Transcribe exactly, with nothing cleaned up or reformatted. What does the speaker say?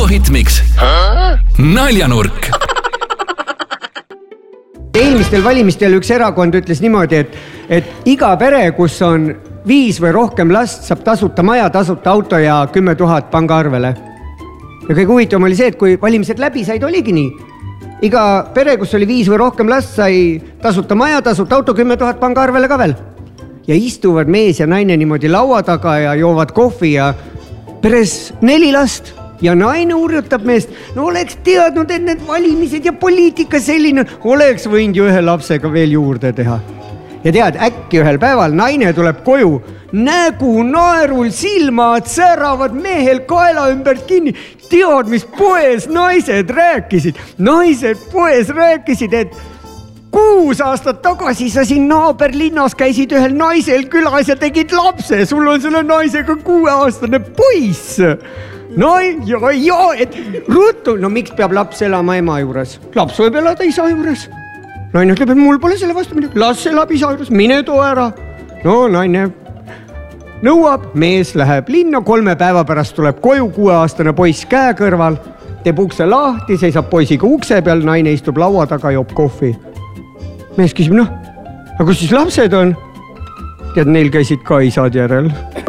Suvo Hitmix. Naljanurk. Eelmistel valimistel üks erakond ütles niimoodi, et, et iga pere, kus on viis või rohkem last, saab tasuta maja, tasuta auto ja kümme tuhat pangaarvele. Ja kõige huvitavam oli see, et kui valimised läbi said, oligi nii. Iga pere, kus oli viis või rohkem last, sai tasuta maja, tasuta auto, kümme tuhat pangaarvele ka veel. Ja istuvad mees ja naine niimoodi laua taga ja joovad kohvi ja peres neli last. Ja naine urjutab meest, no oleks teadnud, et need valimised ja poliitika selline, oleks võinud ju ühe lapsega veel juurde teha. Ja tead, äkki ühel päeval naine tuleb koju, nägu naerul, silmad säravad, mehel kaela ümbert kinni. Tead, mis poes naised rääkisid? Naised poes rääkisid, et kuus aastat tagasi sa siin naaberlinnas käisid ühel naisel külas ja tegid lapse. Sul on selle naisega kuueaastane poiss. No ja, ja, et ruttu, no miks peab laps elama ema juures? Laps võib elada isa juures. Naine ütleb, et mul pole selle vastu midagi. Las elab isa juures, mine too ära. No naine nõuab, mees läheb linna, kolme päeva pärast tuleb koju, kuueaastane poiss käe kõrval, teeb ukse lahti, seisab poisiga ukse peal, naine istub laua taga, joob kohvi. Mees küsib, noh, aga kus siis lapsed on? Tead, neil käisid ka isad järel.